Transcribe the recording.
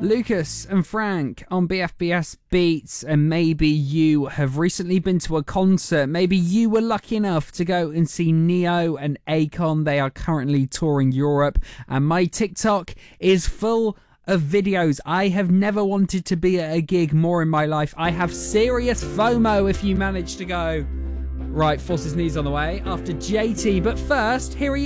Lucas and Frank on BFBS Beats, and maybe you have recently been to a concert. Maybe you were lucky enough to go and see Neo and Akon. They are currently touring Europe, and my TikTok is full of videos. I have never wanted to be at a gig more in my life. I have serious FOMO if you manage to go. Right, Force's Knees on the way after JT, but first, here he is.